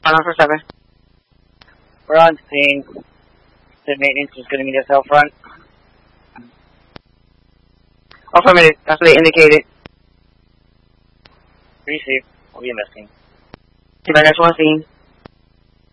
147. We're on scene. The maintenance is going to meet us out front. Affirmative. That's what they indicated. Receive. We'll be missing. Divine on scene.